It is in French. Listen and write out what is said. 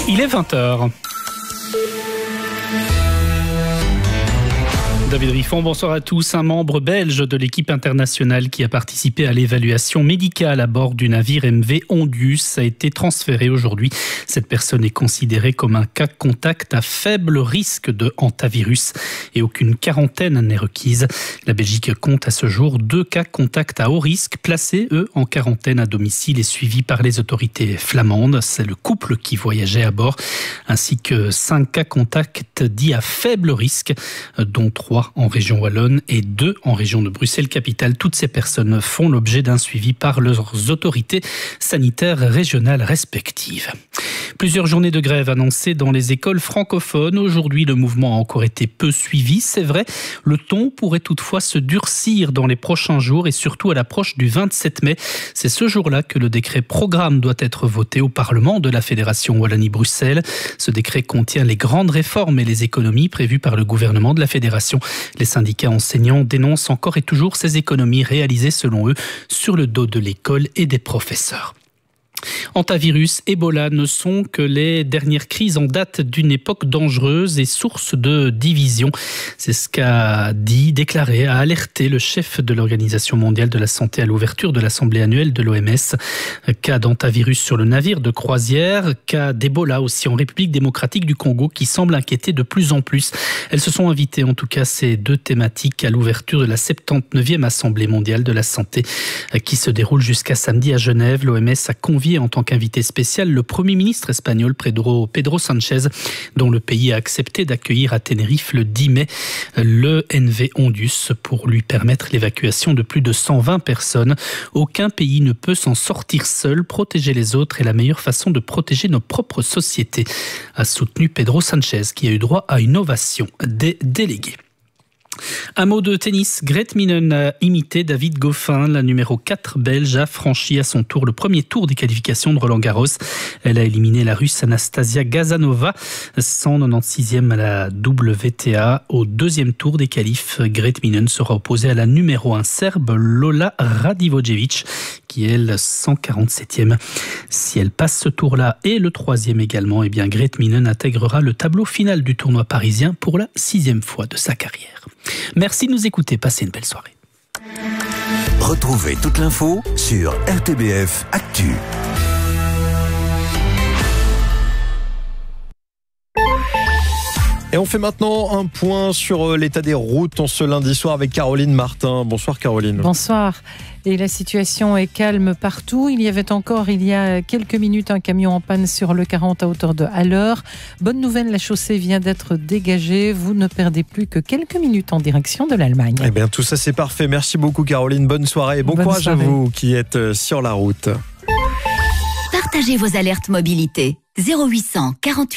Il est 20h. David Riffon, bonsoir à tous. Un membre belge de l'équipe internationale qui a participé à l'évaluation médicale à bord du navire MV Ondius a été transféré aujourd'hui. Cette personne est considérée comme un cas contact à faible risque de hantavirus et aucune quarantaine n'est requise. La Belgique compte à ce jour 2 cas contacts à haut risque, placés eux en quarantaine à domicile et suivis par les autorités flamandes. C'est le couple qui voyageait à bord, ainsi que 5 cas contacts dits à faible risque, dont 3 en région wallonne et 2 en région de Bruxelles-Capitale. Toutes ces personnes font l'objet d'un suivi par leurs autorités sanitaires régionales respectives. Plusieurs journées de grève annoncées dans les écoles francophones. Aujourd'hui, le mouvement a encore été peu suivi. C'est vrai, le ton pourrait toutefois se durcir dans les prochains jours et surtout à l'approche du 27 mai. C'est ce jour-là que le décret programme doit être voté au Parlement de la Fédération Wallonie-Bruxelles. Ce décret contient les grandes réformes et les économies prévues par le gouvernement de la Fédération. Les syndicats enseignants dénoncent encore et toujours ces économies réalisées selon eux sur le dos de l'école et des professeurs. Hantavirus, Ebola ne sont que les dernières crises en date d'une époque dangereuse et source de division. C'est ce qu'a déclaré, a alerté le chef de l'Organisation mondiale de la santé à l'ouverture de l'Assemblée annuelle de l'OMS. Cas d'hantavirus sur le navire de croisière, cas d'Ebola aussi en République démocratique du Congo qui semble inquiéter de plus en plus. Elles se sont invitées, en tout cas ces 2 thématiques, à l'ouverture de la 79e Assemblée mondiale de la santé qui se déroule jusqu'à samedi à Genève. L'OMS a convié en tant qu'invité spécial le Premier ministre espagnol Pedro Sánchez, dont le pays a accepté d'accueillir à Tenerife le 10 mai le NV Ondius pour lui permettre l'évacuation de plus de 120 personnes. Aucun pays ne peut s'en sortir seul. Protéger les autres est la meilleure façon de protéger nos propres sociétés, a soutenu Pedro Sánchez, qui a eu droit à une ovation des délégués. Un mot de tennis. Grete Minen a imité David Goffin. La numéro 4 belge a franchi à son tour le premier tour des qualifications de Roland-Garros. Elle a éliminé la Russe Anastasia Gazanova, 196e à la WTA. Au 2e tour des qualifs, Grete Minen sera opposée à la numéro 1 serbe Lola Radivojevic, qui est elle 147e. Si elle passe ce tour-là et le 3e également, Grete Minen intégrera le tableau final du tournoi parisien pour la 6e fois de sa carrière. Merci de nous écouter, passez une belle soirée. Retrouvez toute l'info sur RTBF Actu. Et on fait maintenant un point sur l'état des routes en ce lundi soir avec Caroline Martin. Bonsoir Caroline. Bonsoir. Et la situation est calme partout. Il y avait encore, il y a quelques minutes, un camion en panne sur le 40 à hauteur de Haller. Bonne nouvelle, la chaussée vient d'être dégagée. Vous ne perdez plus que quelques minutes en direction de l'Allemagne. Eh bien, tout ça, c'est parfait. Merci beaucoup Caroline. Bonne soirée et bon courage à vous qui êtes sur la route. Partagez vos alertes mobilité. 0800 48